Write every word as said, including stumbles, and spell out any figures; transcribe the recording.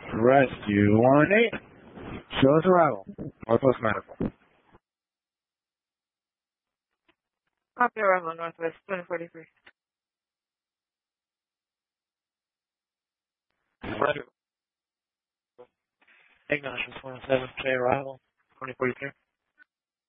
Rescue one eight. Show us arrival. Northwest Medical. Copy arrival, Northwest twenty forty-three. Ignition twenty-seven, J arrival, twenty forty-three.